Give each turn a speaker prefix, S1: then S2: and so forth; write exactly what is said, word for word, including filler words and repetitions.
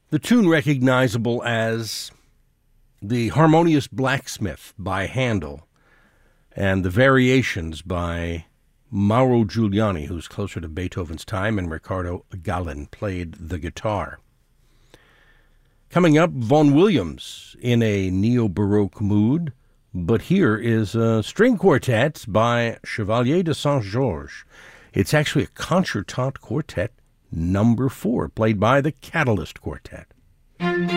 S1: The tune recognizable as The Harmonious Blacksmith by Handel and the Variations by Mauro Giuliani, who's closer to Beethoven's time, and Ricardo Gallin played the guitar. Coming up, Vaughan Williams in a neo-Baroque mood, but here is a string quartet by Chevalier de Saint-Georges. It's actually a concertante quartet number four, played by the Catalyst Quartet.